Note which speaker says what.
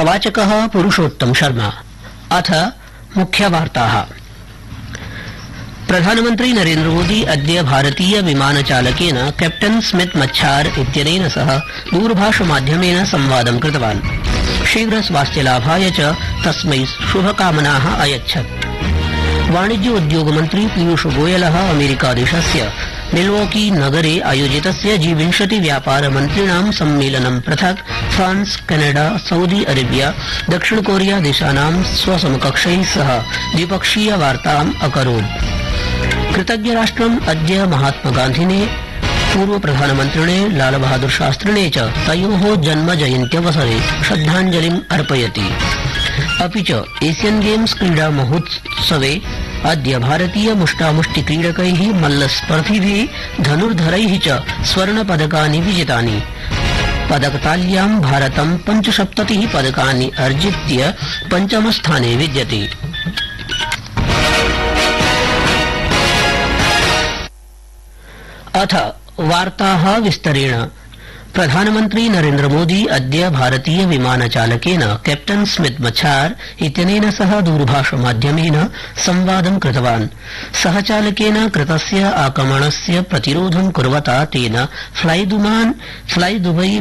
Speaker 1: प्रवाचकः पुरुषोत्तम शर्मा। अथ मुख्यवार्ताः। प्रधानमन्त्री नरेन्द्र मोदी अद्य भारतीय विमानचालकेन कैप्टन स्मिथ मच्छार इत्यनेन सह दूरभाषमाध्यमेन संवादं कृतवान्। शीघ्र स्वास्थ्यलाभाय च तस्मै शुभकामनाः अयच्छत्। वाणिज्य उद्योग मन्त्री पीयूष गोयलः अमेरिकादेशस्य मिल्वॉकी नगरे आयोजितस्य G20 व्यापार मन्त्रिणां सम्मेलनं पृथक् फ्रांस, कनाडा, सऊदी अरेबिया, दक्षिण कोरिया देशानां स्वसमकक्षैः सह द्विपक्षीय वार्ताम् अकरोत्। कृतज्ञराष्ट्रम् अद्य महात्मगान्धिने, पूर्व प्रधानमन्त्रिणे लालबहादुर शास्त्रिणे च तयोः जन्मजयन्त्यवसरे श्रद्धाञ्जलिम् अर्पयति। अपि च एशियन गेम्स क्रीडा महोत्सवे अद्य भारतीय मुष्टामुष्टिक्रीडकैः, मल्लस्पर्धिभिः, धनुर्धरैः च स्वर्णपदकानि विजितानि। पदकताल्यां भारतं 75 पदकानि अर्जित्य पञ्चमस्थाने विद्यते। अथ वार्ताः विस्तरेण। प्रधानमन्त्री नरेन्द्र मोदी अद्य भारतीय विमानचालकेन कैप्टन स्मिथ मच्छार इत्यनेन सह दूरभाषमाध्यमेन संवादं कृतवान्। सहचालकेन कृतस्य आक्रमणस्य प्रतिरोधं कुर्वता तेन फ्लाई दुबई